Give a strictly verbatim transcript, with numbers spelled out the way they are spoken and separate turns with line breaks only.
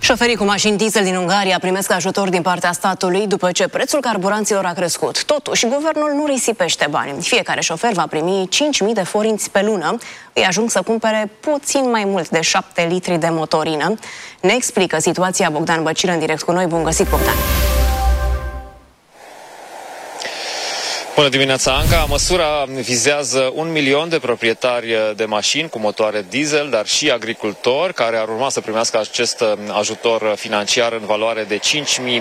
Șoferii cu mașini diesel din Ungaria primesc ajutor din partea statului după ce prețul carburanților a crescut. Totuși, guvernul nu risipește bani. Fiecare șofer va primi cinci mii de forinți pe lună. Îi ajung să cumpere puțin mai mult de șapte litri de motorină. Ne explică situația Bogdan Băcilă în direct cu noi. Bun găsit, Bogdan!
Bună dimineața, Anca! Măsura vizează un milion de proprietari de mașini cu motoare diesel, dar și agricultori care ar urma să primească acest ajutor financiar în valoare de cinci mii